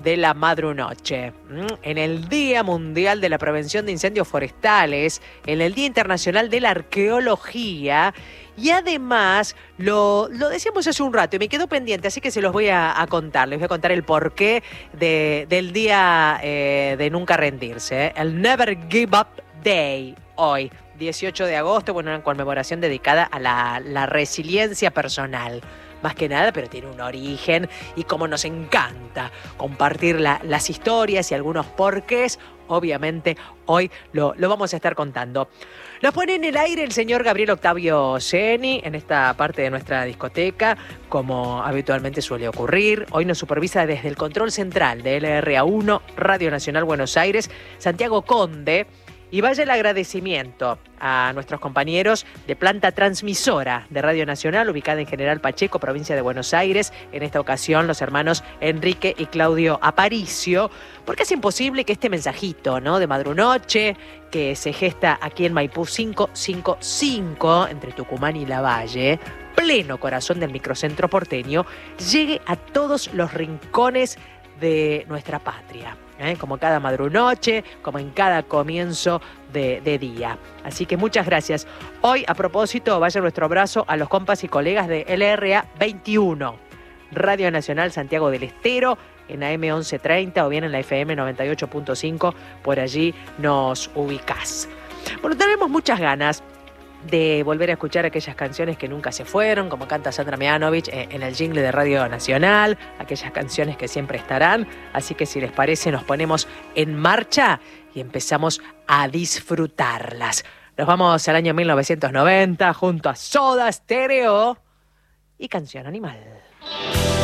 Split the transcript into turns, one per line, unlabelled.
de la madrunoche, en el Día Mundial de la Prevención de Incendios Forestales, en el Día Internacional de la Arqueología, y además, lo decíamos hace un rato y me quedó pendiente, así que se los voy a contar. Les voy a contar el porqué del Día de Nunca Rendirse, el Never Give Up Day, hoy, 18 de agosto, bueno, una conmemoración dedicada a la resiliencia personal. Más que nada, pero tiene un origen y como nos encanta compartir las historias y algunos porqués, obviamente hoy lo vamos a estar contando. Nos pone en el aire el señor Gabriel Octavio Ceni en esta parte de nuestra discoteca, como habitualmente suele ocurrir. Hoy nos supervisa desde el control central de LRA1, Radio Nacional Buenos Aires, Santiago Conde. Y vaya el agradecimiento a nuestros compañeros de planta transmisora de Radio Nacional, ubicada en General Pacheco, provincia de Buenos Aires. En esta ocasión, los hermanos Enrique y Claudio Aparicio, porque es imposible que este mensajito, ¿no?, de madrunoche, que se gesta aquí en Maipú 555, entre Tucumán y Lavalle, pleno corazón del microcentro porteño, llegue a todos los rincones de nuestra patria. Como cada madrunoche, como en cada comienzo de día. Así que muchas gracias. Hoy, a propósito, vaya nuestro abrazo a los compas y colegas de LRA 21, Radio Nacional Santiago del Estero, en AM 1130 o bien en la FM 98.5, por allí nos ubicás. Bueno, tenemos muchas ganas de volver a escuchar aquellas canciones que nunca se fueron, como canta Sandra Mianovich en el jingle de Radio Nacional, aquellas canciones que siempre estarán. Así que si les parece, nos ponemos en marcha y empezamos a disfrutarlas. Nos vamos al año 1990 junto a Soda Stereo y Canción Animal.